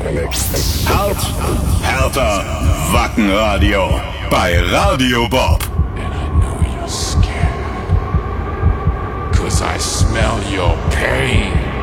Hart, härter, Wackenradio bei Radio Bob. And I know you're scared, 'cause I smell your pain.